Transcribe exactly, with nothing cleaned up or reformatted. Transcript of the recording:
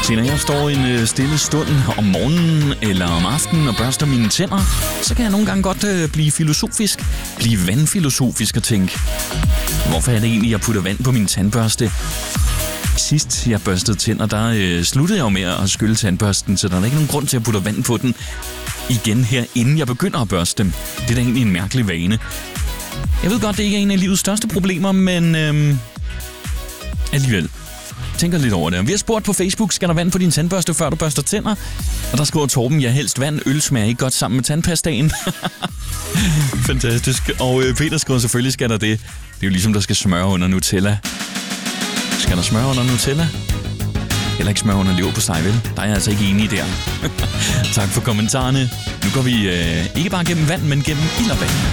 Så når jeg står en øh, stille stund om morgenen eller om aftenen og børster mine tænder, så kan jeg nogle gange godt øh, blive filosofisk, blive vandfilosofisk og tænke, hvorfor er det egentlig, jeg putter vand på min tandbørste? Sidst jeg børstede tænder, der øh, sluttede jeg jo med at skylle tandbørsten, så der er ikke nogen grund til at putte vand på den igen her, inden jeg begynder at børste dem. Det er da egentlig en mærkelig vane. Jeg ved godt, det ikke er en af livets største problemer, men øh, alligevel. Tænker lidt over det. Vi har spurgt på Facebook, skal der vand på din tandbørste, før du børster tænder? Og der skriver Torben, ja, helst vand. Øl smager ikke godt sammen med tandpastaen. Fantastisk. Og øh, Peter skriver, selvfølgelig skal der det. Det er jo ligesom, der skal smøre under Nutella. Skal der smøre under Nutella? Eller ikke smøre under leverpostej, vel? Der er jeg altså ikke enig der. Tak for kommentarerne. Nu går vi øh, ikke bare gennem vand, men gennem ild og vand.